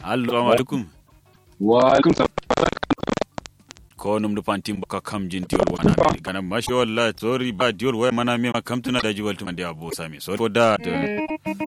Assalamu alaikum. Wa alaikum salam. Ko num du pantim ka kam jin tiol wana be kana mashi wallahi sorry ba diol wa mana me kam tuna da jiwal tuma da abo sami so da